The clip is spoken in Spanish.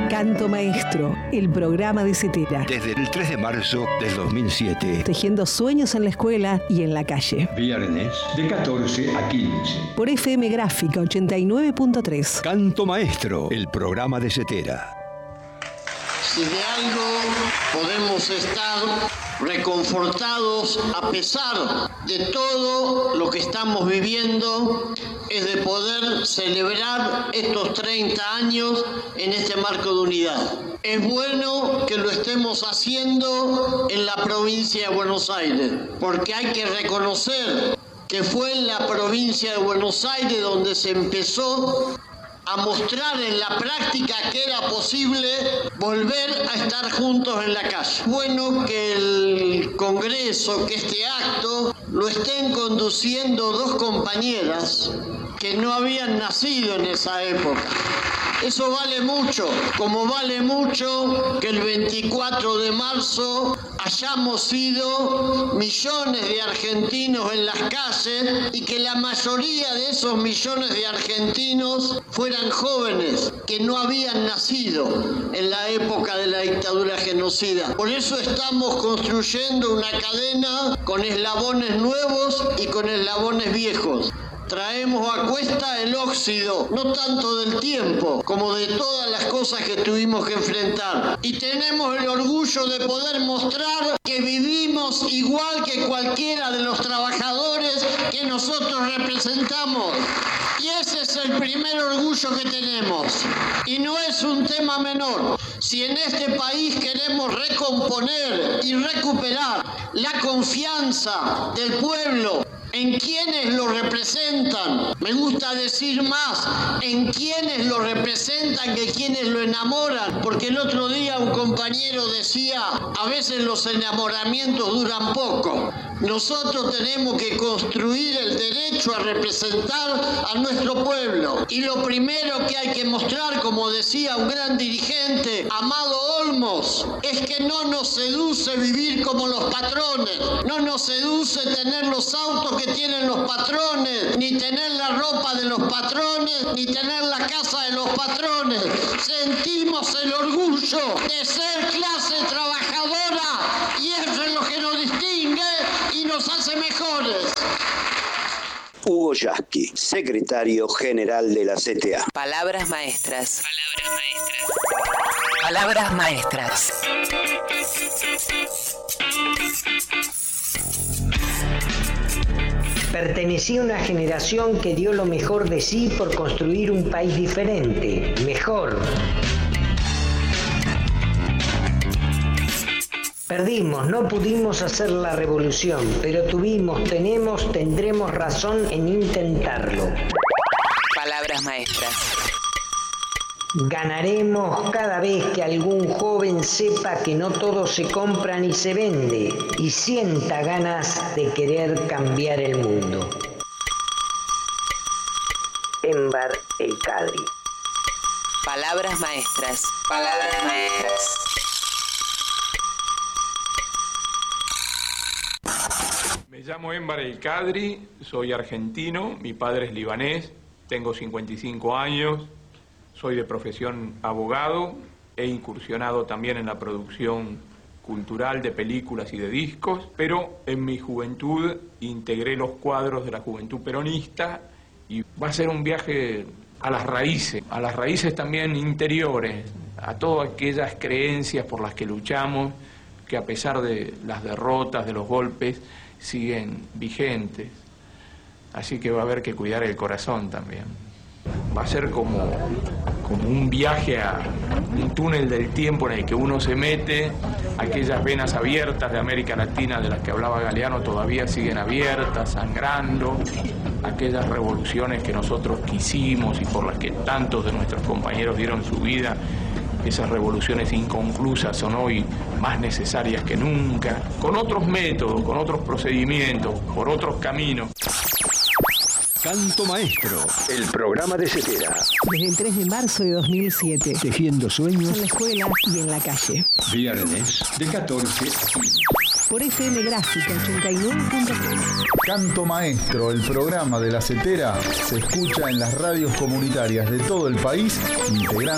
Canto Maestro, el programa de Cetera. Desde el 3 de marzo del 2007. Tejiendo sueños en la escuela y en la calle. Viernes de 14 a 15. Por FM Gráfica 89.3. Canto Maestro, el programa de Cetera. Si de algo podemos estar reconfortados a pesar de todo lo que estamos viviendo, es de poder celebrar estos 30 años en este marco de unidad. Es bueno que lo estemos haciendo en la provincia de Buenos Aires, porque hay que reconocer que fue en la provincia de Buenos Aires donde se empezó a mostrar en la práctica que era posible volver a estar juntos en la calle. Bueno que el Congreso, que este acto lo estén conduciendo dos compañeras que no habían nacido en esa época. Eso vale mucho, como vale mucho que el 24 de marzo hayamos sido millones de argentinos en las calles y que la mayoría de esos millones de argentinos fueran jóvenes que no habían nacido en la época de la dictadura genocida. Por eso estamos construyendo una cadena con eslabones nuevos y con eslabones viejos. Traemos a cuesta el óxido, no tanto del tiempo, como de todas las cosas que tuvimos que enfrentar. Y tenemos el orgullo de poder mostrar que vivimos igual que cualquiera de los trabajadores que nosotros representamos. Y ese es el primer orgullo que tenemos. Y no es un tema menor. Si en este país queremos recomponer y recuperar la confianza del pueblo en quienes lo representan, me gusta decir más, en quienes lo representan que quienes lo enamoran, porque el otro día un compañero decía, a veces los enamoramientos duran poco. Nosotros tenemos que construir el derecho a representar a nuestro pueblo. Y lo primero que hay que mostrar, como decía un gran dirigente, Amado Olmos, es que no nos seduce vivir como los patrones, no nos seduce tener los autos que tienen los patrones, ni tener la ropa de los patrones, ni tener la casa de los patrones. Sentimos el orgullo de ser clase trabajadora y eso es lo que nos distingue y nos hace mejores. Hugo Yasky, secretario general de la CTA. Palabras maestras. Palabras maestras. Pertenecí a una generación que dio lo mejor de sí por construir un país diferente, mejor. Perdimos, no pudimos hacer la revolución, pero tuvimos, tenemos, tendremos razón en intentarlo. Palabras maestras. Ganaremos cada vez que algún joven sepa que no todo se compra ni se vende y sienta ganas de querer cambiar el mundo. Enver El Kadri. Palabras maestras. Palabras maestras. Me llamo Enver El Kadri, soy argentino, mi padre es libanés, tengo 55 años. Soy de profesión abogado, he incursionado también en la producción cultural de películas y de discos, pero en mi juventud integré los cuadros de la Juventud Peronista y va a ser un viaje a las raíces también interiores, a todas aquellas creencias por las que luchamos, que a pesar de las derrotas, de los golpes, siguen vigentes. Así que va a haber que cuidar el corazón también. Va a ser como un viaje a un túnel del tiempo en el que uno se mete, aquellas venas abiertas de América Latina de las que hablaba Galeano todavía siguen abiertas, sangrando, aquellas revoluciones que nosotros quisimos y por las que tantos de nuestros compañeros dieron su vida, esas revoluciones inconclusas son hoy más necesarias que nunca, con otros métodos, con otros procedimientos, por otros caminos. Canto Maestro, el programa de Cetera. Desde el 3 de marzo de 2007. Tejiendo sueños En la escuela y en la calle. Viernes de 14 a 15. Por FM Gráfica 89.3. Canto Maestro, el programa de la Cetera, se escucha en las radios comunitarias de todo el país, integrando